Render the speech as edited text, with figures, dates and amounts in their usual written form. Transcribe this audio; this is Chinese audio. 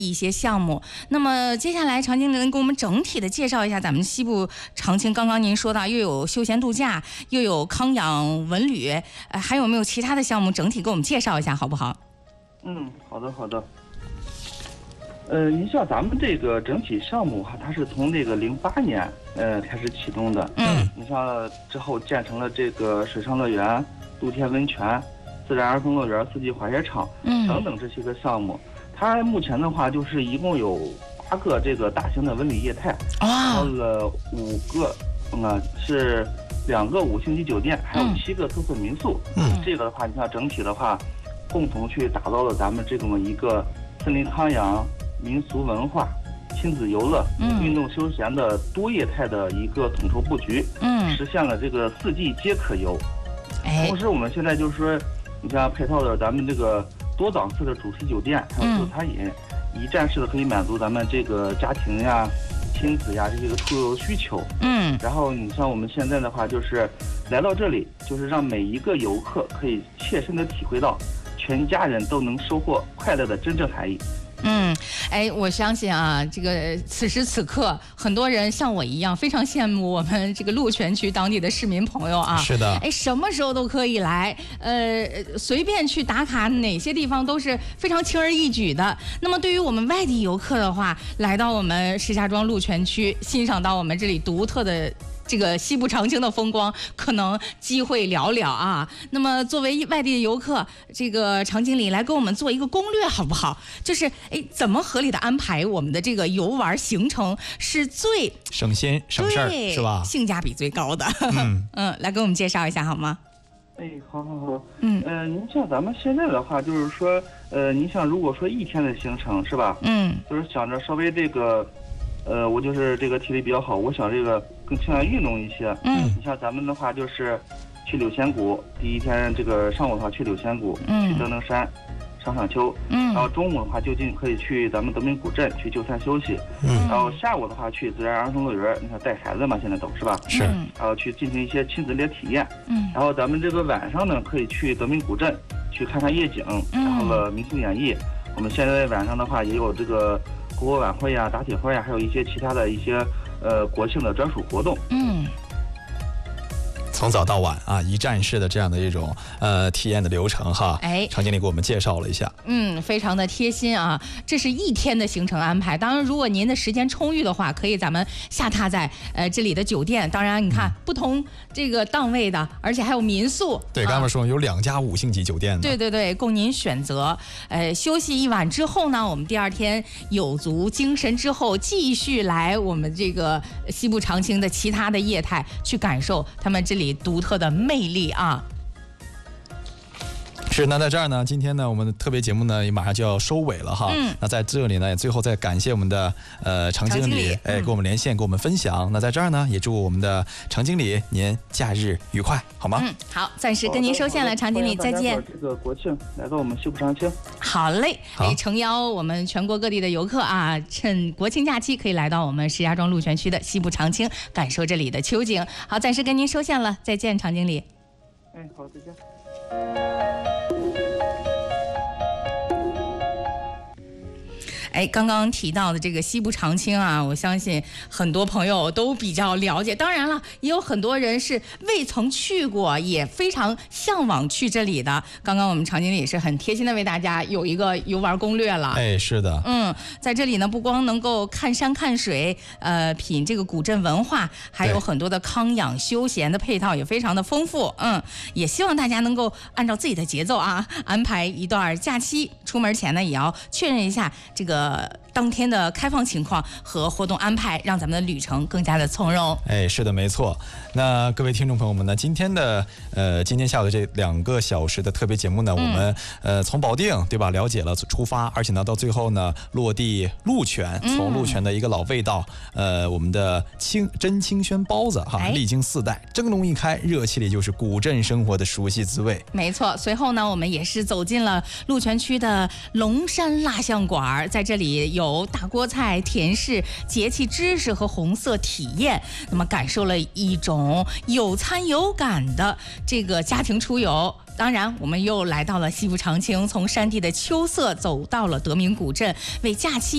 一些项目。那么接下来常经理能给我们整体的介绍一下咱们西部长青。刚刚您说到又有休闲度假，又有康养文旅，还有没有其他的项目？整体给我们介绍一下好不好？ 好的好的。你像咱们这个整体项目哈，它是从这个08年开始启动的。你像之后建成了这个水上乐园、露天温泉、自然儿童乐园、四季滑雪场等等这些个项目。它目前的话就是一共有8个这个大型的文旅业态，然后了5个，是2个5星级酒店，还有7个特色民宿。这个的话，你像整体的话，共同去打造了咱们这么一个森林康养、民俗文化、亲子游乐、运动休闲的多业态的一个统筹布局，实现了这个4季皆可游。同时，我们现在就是说，你像配套的咱们这个多档次的主题酒店，还有自助餐饮，一站式的可以满足咱们这个家庭呀、亲子呀这些个出游需求。然后你像我们现在的话，就是来到这里，就是让每一个游客可以切身的体会到全家人都能收获快乐的真正含义。 我相信啊，这个此时此刻，很多人像我一样非常羡慕我们这个鹿泉区当地的市民朋友啊。 是的， 什么时候都可以来，随便去打卡哪些地方都是非常轻而易举的。那么对于我们外地游客的话，来到我们石家庄鹿泉区，欣赏到我们这里独特的这个西部长青的风光，可能机会寥寥啊。那么作为外地的游客，这个常经理来给我们做一个攻略好不好？就是怎么合理的安排我们的这个游玩行程是最省心省事儿，是吧？ 性价比最高的。来给我们介绍一下好吗？ 好。您像咱们现在的话，就是说，您像如果说1天的行程是吧？就是想着稍微这个。我就是这个体力比较好，我想这个更倾向运动一些。你像咱们的话，就是去柳仙谷，第1天这个上午的话去柳仙谷，去德能山、上丘，然后中午的话就近可以去咱们德明古镇去就餐休息，然后下午的话去自然儿童乐园，你看带孩子嘛，现在都是吧？ 是， 然后去进行一些亲子类体验。然后咱们这个晚上呢，可以去德明古镇去看看夜景，然后了民宿演绎。我们现在晚上的话也有这个篝火晚会呀、打铁会呀，还有一些其他的一些国庆的专属活动。 从早到晚啊，一站式的这样的一种体验的流程哈。常经理给我们介绍了一下。 非常的贴心啊。这是1天的行程安排。当然，如果您的时间充裕的话，可以咱们下榻在这里的酒店。当然，你看不同这个档位的，而且还有民宿。 对，刚才说有2家5星级酒店的。 对，供您选择。休息1晚之后呢，我们第2天有足精神之后，继续来我们这个西部长青的其他的业态，去感受他们这里独特的魅力啊。 是，那在这儿呢，今天呢，我们的特别节目呢也马上就要收尾了哈。那在这里呢，也最后再感谢我们的常经理，跟我们连线，跟我们分享。那在这儿呢，也祝我们的常经理您假日愉快，好吗？ 好，暂时跟您收线了，常经理再见。 这个国庆来到我们西部长青。 好嘞，诚邀我们全国各地的游客啊，趁国庆假期可以来到我们石家庄鹿泉区的西部长青，感受这里的秋景。好，暂时跟您收线了，再见，常经理。 好，再见。 刚刚提到的这个西部长青啊，我相信很多朋友都比较了解。当然了，也有很多人是未曾去过，也非常向往去这里的。刚刚我们常经理也是很贴心的为大家有一个游玩攻略了。 是的。 在这里呢，不光能够看山看水，品这个古镇文化，还有很多的康养休闲的配套也非常的丰富。也希望大家能够按照自己的节奏啊，安排一段假期。出门前呢，也要确认一下这个当天的开放情况和活动安排，让咱们的旅程更加的从容。 是的，没错。那各位听众朋友们呢，今天下午的这2个小时的特别节目呢，我们从保定对吧了解了出发，而且呢到最后呢落地鹿泉，从鹿泉的一个老味道，我们的真清轩包子哈，历经4代，蒸笼一开，热气里就是古镇生活的熟悉滋味。 没错。随后呢，我们也是走进了鹿泉区的龙山蜡像馆，在这里有大锅菜、甜食、节气知识和红色体验，那么感受了一种有参有感的这个家庭出游。当然，我们又来到了西部长青，从山地的秋色走到了德明古镇，为假期